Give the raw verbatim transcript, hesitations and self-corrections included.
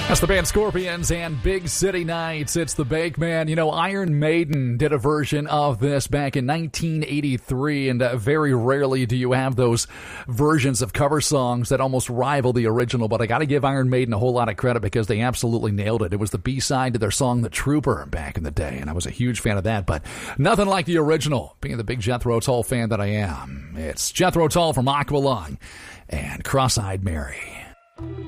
That's the band Scorpions and Big City Nights. It's the Bake Man. You know, Iron Maiden did a version of this back in nineteen eighty-three, and uh, very rarely do you have those versions of cover songs that almost rival the original, but I got to give Iron Maiden a whole lot of credit because they absolutely nailed it. It was the B-side to their song The Trooper back in the day, and I was a huge fan of that, but nothing like the original, being the big Jethro Tull fan that I am. It's Jethro Tull from Aqualung and Cross-Eyed Mary.